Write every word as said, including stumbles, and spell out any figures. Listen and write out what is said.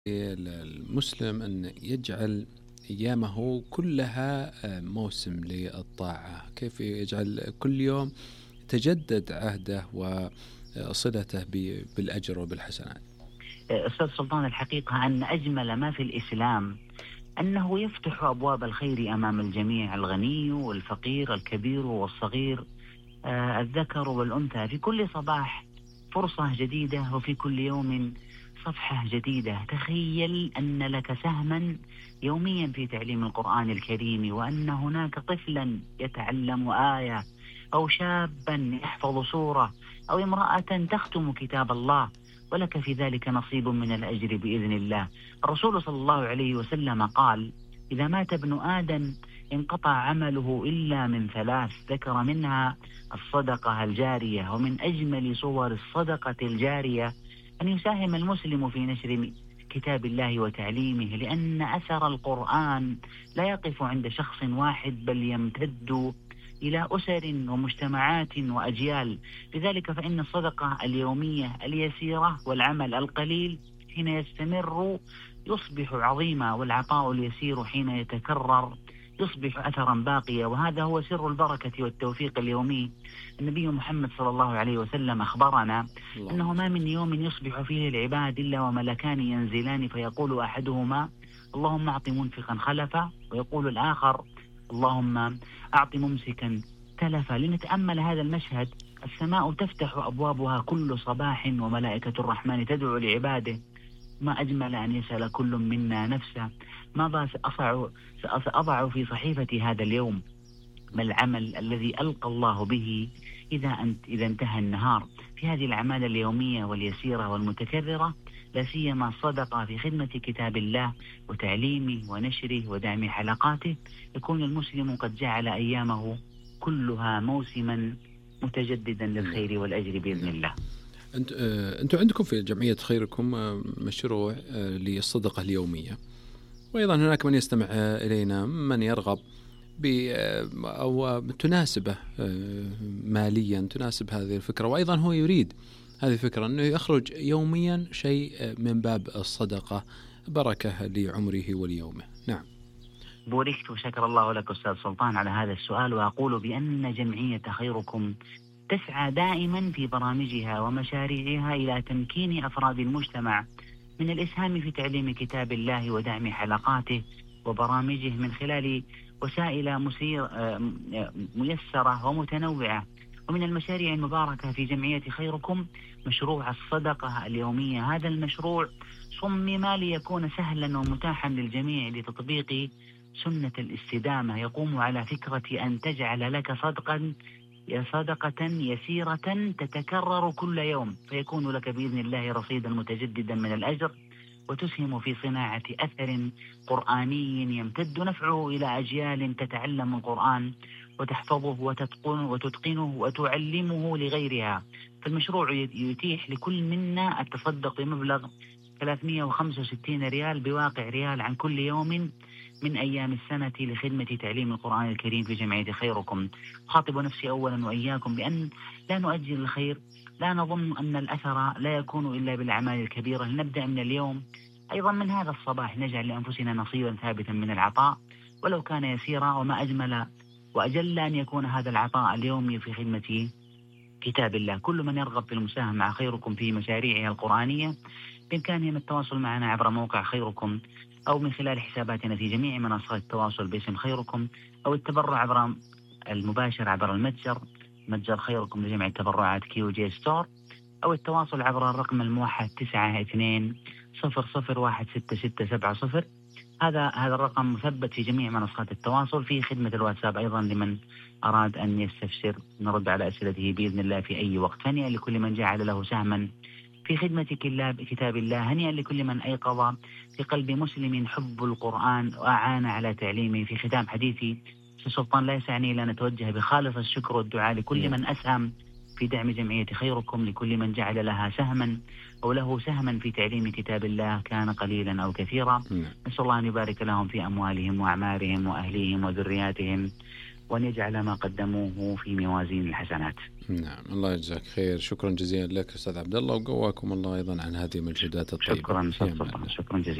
المسلم أن يجعل أيامه كلها موسم للطاعة؟ كيف يجعل كل يوم تجدد عهده وصلته بالأجر وبالحسنات؟ أستاذ سلطان، الحقيقة أن أجمل ما في الإسلام أنه يفتح أبواب الخير أمام الجميع، الغني والفقير، الكبير والصغير، الذكر والأنثى، في كل صباح فرصة جديدة وفي كل يوم صفحة جديدة. تخيل أن لك سهما يوميا في تعليم القرآن الكريم، وأن هناك طفلا يتعلم آية، أو شابا يحفظ سورة، أو امرأة تختم كتاب الله، ولك في ذلك نصيب من الأجر بإذن الله. الرسول صلى الله عليه وسلم قال: إذا مات ابن آدم انقطع عمله إلا من ثلاث، ذكر منها الصدقة الجارية. ومن أجمل صور الصدقة الجارية أن يساهم المسلم في نشر كتاب الله وتعليمه، لأن أثر القرآن لا يقف عند شخص واحد، بل يمتد إلى أسر ومجتمعات وأجيال. لذلك فإن الصدقة اليومية اليسيرة والعمل القليل حين يستمر يصبح عظيما، والعطاء اليسير حين يتكرر يصبح أثرا باقيا. وهذا هو سر البركة والتوفيق اليومي. النبي محمد صلى الله عليه وسلم أخبرنا أنه ما من يوم يصبح فيه العباد إلا وملكان ينزلان، فيقول أحدهما: اللهم أعط منفقا خلفا، ويقول الآخر: اللهم أعط ممسكا تلفا. لنتأمل هذا المشهد. السماء تفتح أبوابها كل صباح، وملائكة الرحمن تدعو لعباده. ما أجمل أن يسأل كل منا نفسه: ماذا سأضع, سأضع في صحيفة هذا اليوم؟ ما العمل الذي ألقى الله به إذا, أنت إذا انتهى النهار؟ في هذه الأعمال اليومية واليسيرة والمتكررة، لا سيما الصدقة في خدمة كتاب الله وتعليمه ونشره ودعم حلقاته، يكون المسلم قد جعل أيامه كلها موسما متجددا للخير والأجر بإذن الله. أنت أنتم عندكم في جمعية خيركم مشروع للصدقة اليومية، وأيضا هناك من يستمع إلينا من يرغب ب أو تناسبه ماليا تناسب هذه الفكرة، وأيضا هو يريد هذه الفكرة أنه يخرج يوميا شيء من باب الصدقة بركة لعمره وليومه. نعم، بوركت وشكر الله لك أستاذ سلطان على هذا السؤال. وأقول بأن جمعية خيركم تسعى دائما في برامجها ومشاريعها إلى تمكين أفراد المجتمع من الإسهام في تعليم كتاب الله ودعم حلقاته وبرامجه من خلال وسائل مسير ميسرة ومتنوعة. ومن المشاريع المباركة في جمعية خيركم مشروع الصدقة اليومية. هذا المشروع صمم ليكون سهلا ومتاحا للجميع لتطبيق سنة الاستدامة، يقوم على فكرة أن تجعل لك صدقا صدقة يسيرة تتكرر كل يوم، فيكون لك بإذن الله رصيدا متجددا من الأجر، وتسهم في صناعة أثر قرآني يمتد نفعه إلى أجيال تتعلم القرآن وتحفظه وتتقنه وتتقنه وتعلمه لغيرها. فالمشروع يتيح لكل منا التصدق بمبلغ ثلاثمئة وخمسة وستين ريال بواقع ريال عن كل يوم من أيام السنة لخدمة تعليم القرآن الكريم في جمعية خيركم. خاطب نفسي أولا وإياكم بأن لا نؤجل الخير، لا نظن أن الأثر لا يكون إلا بالأعمال الكبيرة. لنبدأ من اليوم، أيضا من هذا الصباح نجعل لأنفسنا نصيبا ثابتا من العطاء ولو كان يسيرا. وما أجمل وأجل أن يكون هذا العطاء اليومي في خدمة كتاب الله. كل من يرغب في المساهمة مع خيركم في مشاريعها القرآنية بإمكانهم التواصل معنا عبر موقع خيركم، أو من خلال حساباتنا في جميع منصات التواصل باسم خيركم، أو التبرع عبر المباشر عبر المتجر متجر خيركم لجمع التبرعات كيو جي ستور، أو التواصل عبر الرقم الموحد تسعة اثنين صفر صفر واحد ستة ستة سبعة صفر. هذا هذا الرقم مثبت في جميع منصات التواصل. في خدمة الواتساب أيضا لمن أراد أن يستفسر، نرد على أسئلته بإذن الله في أي وقت. هنيئا لكل من جعل له سهما في خدمة كتاب الله، هنيئا لكل من أيقظ في قلب مسلم حب القرآن وأعان على تعليمه. في ختام حديثي سلطان، لا يسعني إلا نتوجه بخالص الشكر والدعاء لكل من أسهم في دعم جمعية خيركم، لكل من جعل لها سهما أو له سهما في تعليم كتاب الله، كان قليلا أو كثيرا. نسأل الله أن يبارك لهم في أموالهم وأعمارهم وأهليهم وذرياتهم، وأن يجعل ما قدموه في موازين الحسنات. نعم، الله يجزاك خير. شكرا جزيلا لك أستاذ عبد الله، وقواكم الله أيضا عن هذه المجهودات الطيبة. شكرا شكرا, شكرا جزيلا.